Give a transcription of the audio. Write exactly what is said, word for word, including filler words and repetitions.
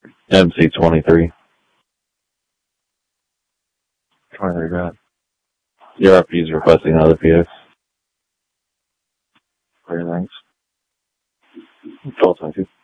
M C twenty-three. twenty-three grand. Your R P is requesting another P X. Three things. twelve twenty-two.